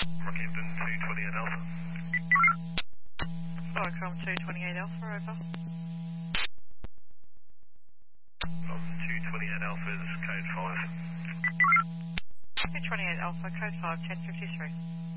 Rockhampton 228 Alpha. Stockholm 228 Alpha, over. From 228 Alpha is code 5. 228 Alpha, code 5, 1053.